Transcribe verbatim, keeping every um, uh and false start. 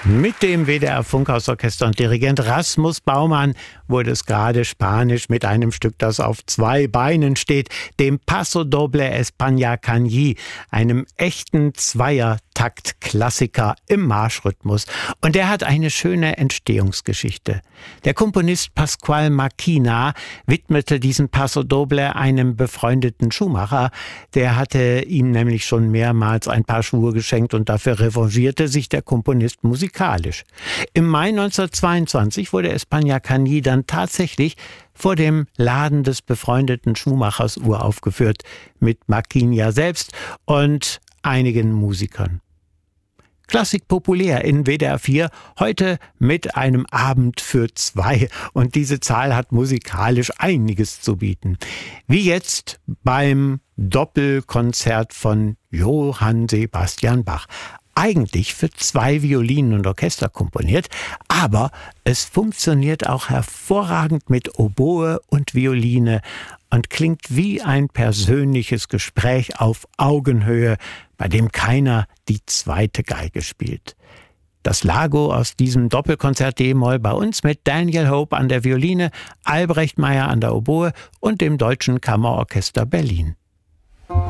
Mit dem W D R Funkhausorchester und Dirigent Rasmus Baumann wurde es gerade spanisch mit einem Stück, das auf zwei Beinen steht, dem Paso Doble España Cañí, einem echten Zweiertakt-Klassiker im Marschrhythmus. Und der hat eine schöne Entstehungsgeschichte. Der Komponist Pascual Marquina widmete diesen Paso Doble einem befreundeten Schuhmacher. Der hatte ihm nämlich schon mehrmals ein paar Schuhe geschenkt und dafür revanchierte sich der Komponist musikalisch. Im Mai neunzehnhundertzweiundzwanzig wurde España Cañí dann tatsächlich vor dem Laden des befreundeten Schuhmachers uraufgeführt, mit Marquina selbst und einigen Musikern. Klassik populär in W D R vier, heute mit einem Abend für zwei. Und diese Zahl hat musikalisch einiges zu bieten. Wie jetzt beim Doppelkonzert von Johann Sebastian Bach. Eigentlich für zwei Violinen und Orchester komponiert, aber es funktioniert auch hervorragend mit Oboe und Violine und klingt wie ein persönliches Gespräch auf Augenhöhe, bei dem keiner die zweite Geige spielt. Das Lago aus diesem Doppelkonzert D-Moll bei uns mit Daniel Hope an der Violine, Albrecht Meyer an der Oboe und dem Deutschen Kammerorchester Berlin.